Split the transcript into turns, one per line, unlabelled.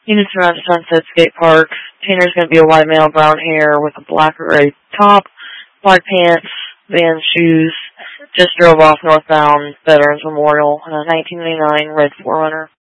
Units around Sunset Skate Park. Tanner's going to be a white male, brown hair with a black or gray top, black pants, Vans shoes. Just drove off northbound Veterans Memorial, 1999 red 4Runner.